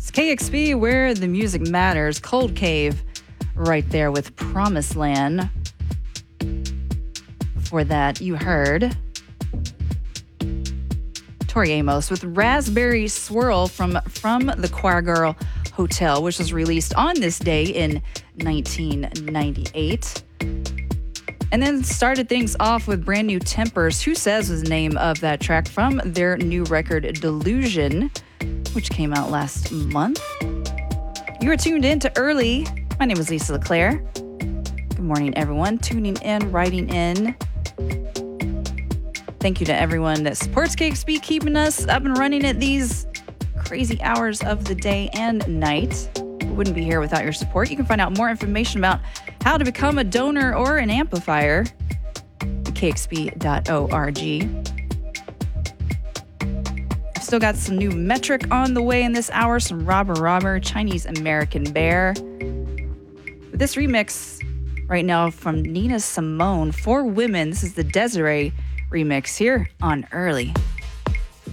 It's KXP, where the music matters. Cold Cave right there with Promised Land. Before that, you heard Tori Amos with Raspberry Swirl from the Choir Girl Hotel, which was released on this day in 1998. And then started things off with Brand New Tempers. Who Says was the name of that track from their new record, Delusion, which came out last month. You are tuned in to Early. My name is Lisa LeClaire. Good morning, everyone. Tuning in, writing in. Thank you to everyone that supports KXP, keeping us up and running at these crazy hours of the day and night. We wouldn't be here without your support. You can find out more information about how to become a donor or an amplifier at kxp.org. I've still got some new Metric on the way in this hour, some Robber, Chinese American Bear. But this remix right now from Nina Simone, For Women. This is the Desiree remix here on Early.